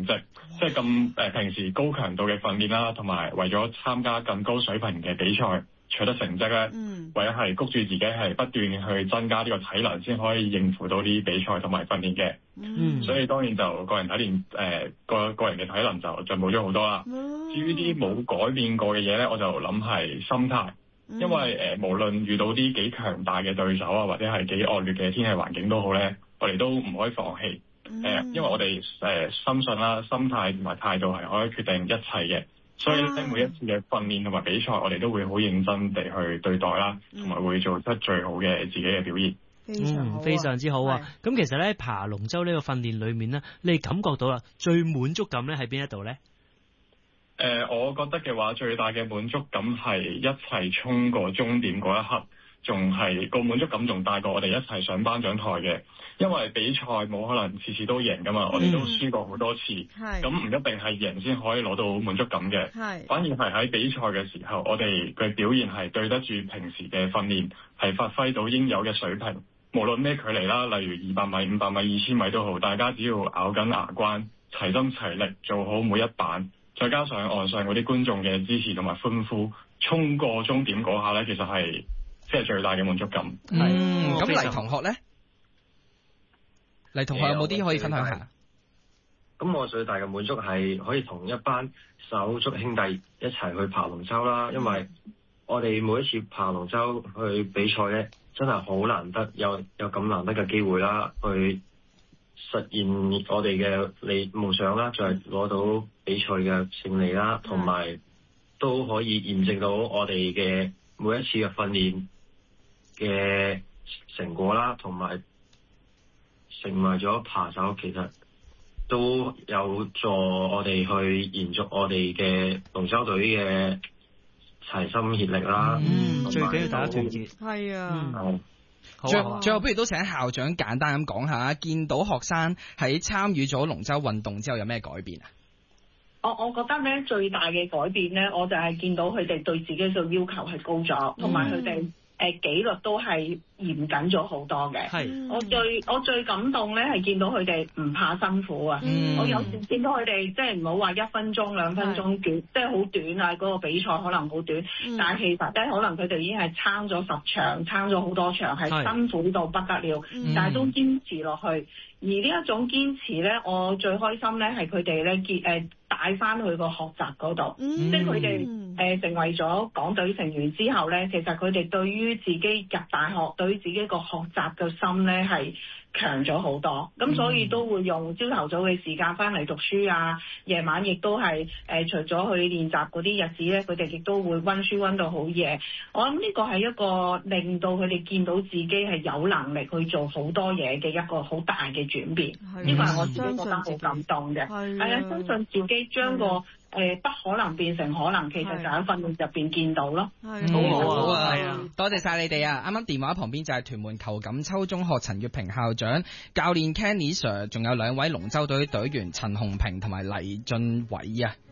績，即係咁平時高強度嘅訓練啦，同埋為咗參加更高水平嘅比賽取得成績咧，或者係谷住自己係不斷去增加呢個體能，先可以應付到啲比賽同埋訓練嘅。所以當然就個人體練個人嘅體能就進步咗好多啦。至於啲冇改變過嘅嘢咧，我就諗係心態。因為無論遇到啲幾強大嘅對手啊，或者係幾惡劣嘅天氣環境都好咧，我哋都唔可以放棄。因為我哋深信啦，心態同埋態度係可以決定一切嘅。所以喺每一次嘅訓練同埋比賽，我哋都會好認真地去對待啦，同埋會做出最好嘅自己嘅表現。 非常之好啊！咁其實咧，爬龍舟呢個訓練裏面咧，你感覺到啦最滿足感咧喺邊一度咧？ 我覺得嘅話，最大嘅滿足感係一齊衝過終點嗰一刻，仲係個滿足感仲大過我哋一齊上頒獎台嘅。因為比賽冇可能次次都贏噶嘛，我哋都輸過好多次，咁唔一定係贏先可以攞到滿足感嘅。反而係喺比賽嘅時候，我哋嘅表現係對得住平時嘅訓練，係發揮到應有嘅水平。無論咩距離啦，例如200米、500米、2000米都好，大家只要咬緊牙關，齊心齊力做好每一板。再加上岸上嗰啲觀眾嘅支持同埋歡呼，衝過終點嗰下咧，其實係即係最大嘅滿足感。 咁黎同學咧，黎同學有冇啲可以分享下？ 咁我最大嘅滿足係可以同一班手足兄弟一齊去爬龍舟啦，因為我哋每一次爬龍舟去比賽咧，真係好難得有咁難得嘅機會啦，去實現我哋嘅夢想啦，就係攞到比賽嘅勝利啦，同埋都可以驗證到我哋嘅每一次嘅訓練嘅成果啦，同埋成為咗扒手，其實都有助我哋去延續我哋嘅龍舟隊嘅齊心協力啦。 最緊要大家團結。 係啊。 最後不如都請校長簡單咁講下，見到學生喺參與咗龍舟運動之後有咩改變啊？ 我覺得咧最大嘅改變咧，我就係見到佢哋對自己嘅要求係高咗，同埋佢哋紀律都係嚴謹咗好多嘅。我最感動咧係見到佢哋唔怕辛苦啊！我有時見到佢哋即係唔好話1分鐘2分鐘短，即係好短啊！嗰個比賽可能好短，但係其實咧可能佢哋已經係撐咗10場，撐咗好多場，係辛苦到不得了，但係都堅持落去。而呢一種堅持咧，我最開心咧係佢哋咧帶翻去個學習嗰度，即係佢哋成為咗港隊成員之後咧，其實佢哋對於自己入大學，對於自己個學習嘅心咧係強咗好多，咁所以都會用朝頭早嘅時間翻嚟讀書啊，夜晚亦都係除咗去練習嗰啲日子咧，佢哋亦都會溫書溫到好夜。我諗呢個係一個令到佢哋見到自己係有能力去做好多嘢嘅一個好大嘅轉變，呢個係我自己覺得好感動嘅。係啊，相信自己將個不可能變成可能，其實就喺訓練入邊見到咯。 好好啊，多謝晒你哋啊！啱啱電話旁邊就係屯門裘錦秋中學陳月平校長、教練 Kenny Sir， 仲有2位龍舟隊隊員陳鴻平同埋黎俊偉啊。